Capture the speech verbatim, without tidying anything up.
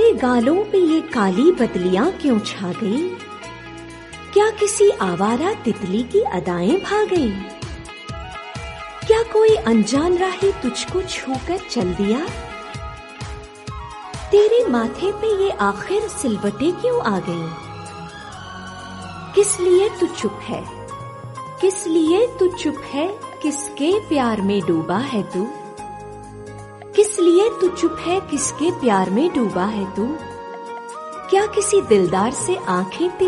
तेरे गालों पे ये काली बदलियां क्यों छा गई? क्या किसी आवारा तितली की अदाएं भा गई? क्या कोई अनजान राही तुझको छूकर चल दिया? तेरे माथे पे ये आखिर सिलवटें क्यों आ गई? किस लिए तू चुप है? किस लिए तू चुप है? किसके प्यार में डूबा है तू? किस लिए तू चुप है? किसके प्यार में डूबा है तू? क्या किसी दिलदार से आंखें